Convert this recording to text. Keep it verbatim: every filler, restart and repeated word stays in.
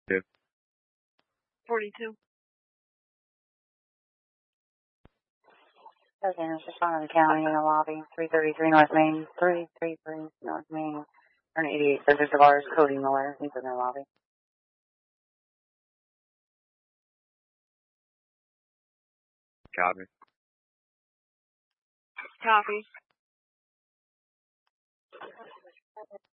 Two. forty-two. Okay, it's just on the county in the lobby, three thirty-three North Main, three thirty-three North Main, turn eighty-eight subject of ours, Cody Miller, he's in the lobby. Copy. Copy.